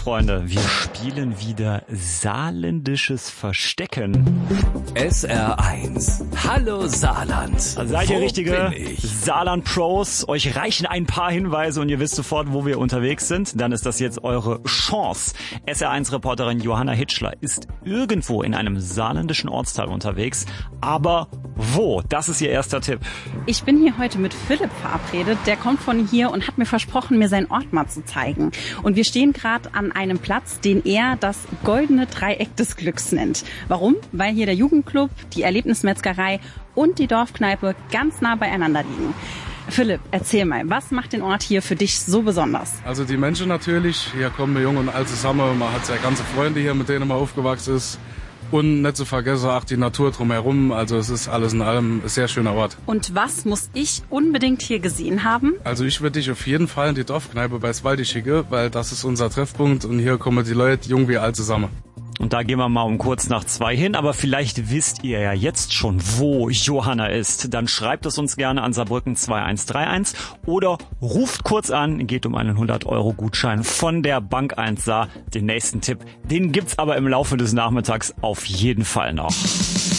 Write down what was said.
Freunde, wir spielen wieder saarländisches Verstecken. SR1. Hallo Saarland. Seid ihr richtige Saarland-Pros? Euch reichen ein paar Hinweise und ihr wisst sofort, wo wir unterwegs sind. Dann ist das jetzt eure Chance. SR1-Reporterin Johanna Hitschler ist irgendwo in einem saarländischen Ortsteil unterwegs. Aber wo? Das ist ihr erster Tipp. Ich bin hier heute mit Philipp verabredet. Der kommt von hier und hat mir versprochen, mir seinen Ort mal zu zeigen. Und wir stehen gerade an einem Platz, den er das goldene Dreieck des Glücks nennt. Warum? Weil hier der Jugendclub, die Erlebnismetzgerei und die Dorfkneipe ganz nah beieinander liegen. Philipp, erzähl mal, was macht den Ort hier für dich so besonders? Also die Menschen natürlich, hier kommen wir jung und alt zusammen, man hat ja ganze Freunde hier, mit denen man aufgewachsen ist. Und nicht zu vergessen, auch die Natur drumherum, also es ist alles in allem ein sehr schöner Ort. Und was muss ich unbedingt hier gesehen haben? Also ich würde dich auf jeden Fall in die Dorfkneipe bei Swaldi schicken, weil das ist unser Treffpunkt und hier kommen die Leute, jung wie alt, zusammen. Und da gehen wir mal um kurz nach 2 hin, aber vielleicht wisst ihr ja jetzt schon, wo Johanna ist. Dann schreibt es uns gerne an Saarbrücken 2131 oder ruft kurz an, geht um einen 100-Euro-Gutschein von der Bank 1 Saar. Den nächsten Tipp, den gibt's aber im Laufe des Nachmittags auf jeden Fall noch.